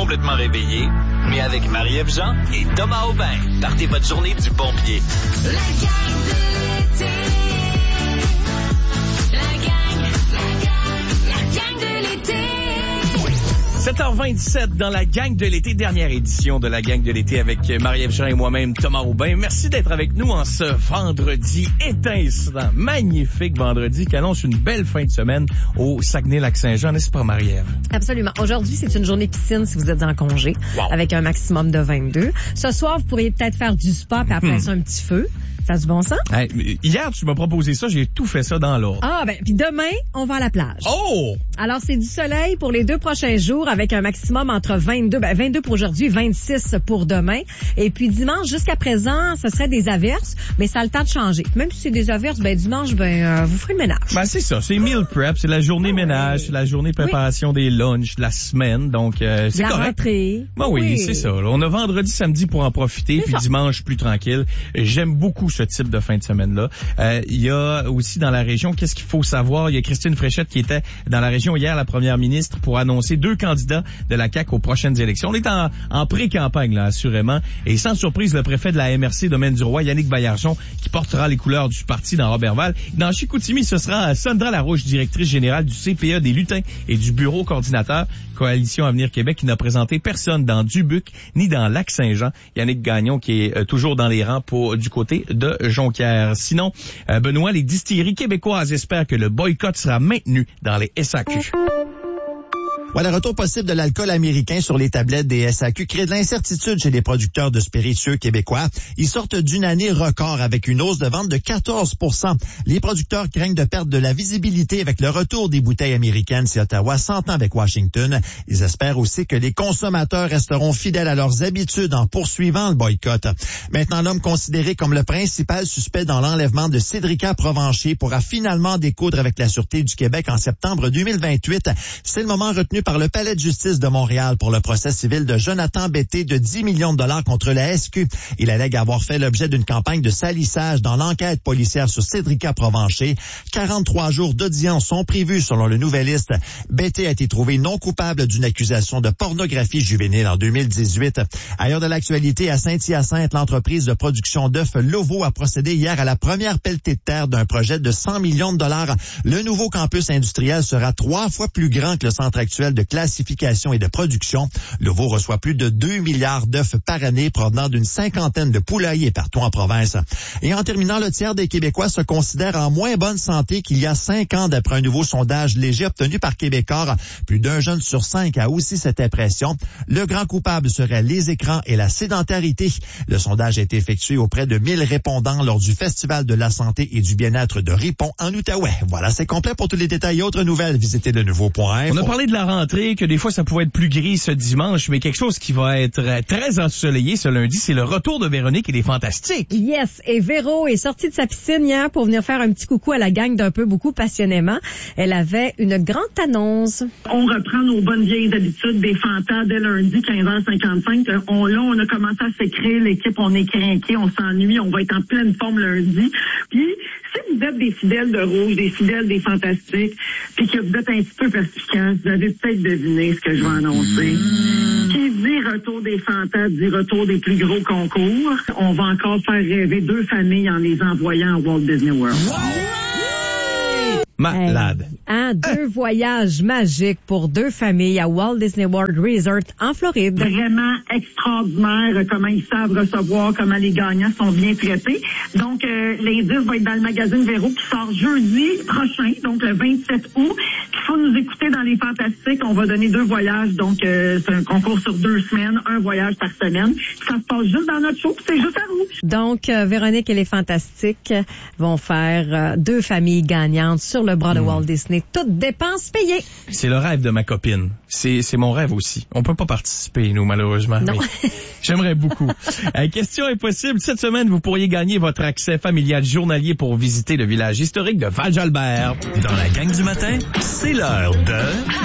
complètement réveillé, mais avec Marie-Ève Jean et Thomas Aubin. Partez votre journée du bon pied. La gang de l'été. La gang de l'été. 7h27 dans la gang de l'été, dernière édition de la gang de l'été avec Marie-Ève Jean et moi-même Thomas Aubin. Merci d'être avec nous en ce vendredi étincelant, magnifique vendredi qui annonce une belle fin de semaine au Saguenay-Lac-Saint-Jean, n'est-ce pas Marie-Ève? Absolument. Aujourd'hui, c'est une journée piscine si vous êtes en congé, avec un maximum de 22. Ce soir, vous pourriez peut-être faire du spa puis après ça un petit feu. Ça a du bon sens? Hey, hier, tu m'as proposé ça, j'ai tout fait ça dans l'ordre. Ah, puis demain, on va à la plage. Oh! Alors, c'est du soleil pour les 2 prochains jours avec un maximum entre 22 pour aujourd'hui, 26 pour demain. Et puis dimanche, jusqu'à présent, ce serait des averses, mais ça a le temps de changer. Même si c'est des averses, dimanche, vous ferez le ménage. C'est ça, c'est meal prep, c'est la journée ménage, c'est la journée préparation des lunchs, de la semaine, donc c'est la correct. Rentrée. Oui, c'est ça. On a vendredi, samedi pour en profiter, puis dimanche plus tranquille. J'aime beaucoup ce type de fin de semaine-là. Il y a aussi dans la région, qu'est-ce qu'il faut savoir? Il y a Christine Fréchette qui était dans la région hier, la première ministre, pour annoncer 2 candidats de la CAQ aux prochaines élections. On est en pré-campagne, là, assurément. Et sans surprise, le préfet de la MRC, Domaine du Roi, Yannick Baillargeon, qui portera les couleurs du parti dans Robertval. Dans Chicoutimi, ce sera Sandra Larouche, directrice générale du CPE des lutins et du bureau coordinateur Coalition Avenir Québec, qui n'a présenté personne dans Dubuque ni dans Lac-Saint-Jean. Yannick Gagnon, qui est toujours dans les rangs du côté de Jonquière. Sinon, Benoît, les distilleries québécoises espèrent que le boycott sera maintenu dans les SAQ. Le retour possible de l'alcool américain sur les tablettes des SAQ crée de l'incertitude chez les producteurs de spiritueux québécois. Ils sortent d'une année record avec une hausse de vente de 14%. Les producteurs craignent de perdre de la visibilité avec le retour des bouteilles américaines si Ottawa s'entend avec Washington. Ils espèrent aussi que les consommateurs resteront fidèles à leurs habitudes en poursuivant le boycott. Maintenant, l'homme considéré comme le principal suspect dans l'enlèvement de Cédrica Provencher pourra finalement découdre avec la Sûreté du Québec en septembre 2028. C'est le moment retenu par le Palais de justice de Montréal pour le procès civil de Jonathan Bété de 10 millions de dollars contre la SQ. Il allègue avoir fait l'objet d'une campagne de salissage dans l'enquête policière sur Cédrica Provencher. 43 jours d'audience sont prévus selon le Nouvelliste. Bété a été trouvé non coupable d'une accusation de pornographie juvénile en 2018. Ailleurs de l'actualité, à Saint-Hyacinthe, l'entreprise de production d'œufs Lovo a procédé hier à la première pelletée de terre d'un projet de 100 millions de dollars. Le nouveau campus industriel sera 3 fois plus grand que le centre actuel de classification et de production. Lovo reçoit plus de 2 milliards d'œufs par année provenant d'une 50aine de poulaillers partout en province. Et en terminant, le tiers des Québécois se considèrent en moins bonne santé qu'il y a 5 ans d'après un nouveau sondage léger obtenu par Québécois. Plus d'un jeune sur 5 a aussi cette impression. Le grand coupable serait les écrans et la sédentarité. Le sondage a été effectué auprès de 1000 répondants lors du Festival de la santé et du bien-être de Ripon en Outaouais. Voilà, c'est complet. Pour tous les détails et autres nouvelles, visitez le nouveau.info. On a parlé de la rentrée, que des fois ça pouvait être plus gris ce dimanche, mais quelque chose qui va être très ensoleillé ce lundi, c'est le retour de Véronique et les Fantastiques. Yes, et Véro est sortie de sa piscine hier pour venir faire un petit coucou à la gang d'un peu beaucoup passionnément. Elle avait une grande annonce. On reprend nos bonnes vieilles habitudes des Fantas dès lundi 15h55. Là, on a commencé à s'écrire, l'équipe, on est crinqué, on s'ennuie, on va être en pleine forme lundi. Puis, si vous êtes des fidèles de Rouge, des fidèles des Fantastiques, puis que vous êtes un petit peu perspicaces, vous avez peut-être deviné ce que je vais annoncer. Qui dit retour des Fantas, dit retour des plus gros concours. On va encore faire rêver 2 familles en les envoyant à Walt Disney World. Malade. 2 voyages magiques pour 2 familles à Walt Disney World Resort en Floride. Vraiment extraordinaire comment ils savent recevoir, comment les gagnants sont bien traités. Donc, l'indice va être dans le magazine Véro qui sort jeudi prochain, donc le 27 août. Il faut nous écouter dans les Fantastiques. On va donner 2 voyages, donc c'est un concours sur 2 semaines, 1 voyage par semaine. Ça se passe juste dans notre show, puis c'est juste à Rouge. Donc, Véronique et les Fantastiques vont faire 2 familles gagnantes sur le bras de Walt Disney, toutes dépenses payées. C'est le rêve de ma copine. C'est mon rêve aussi. On peut pas participer, nous, malheureusement. Non. Mais j'aimerais beaucoup. Question impossible. Cette semaine, vous pourriez gagner votre accès familial journalier pour visiter le village historique de Val-Jalbert. Dans la gang du matin, c'est l'heure de...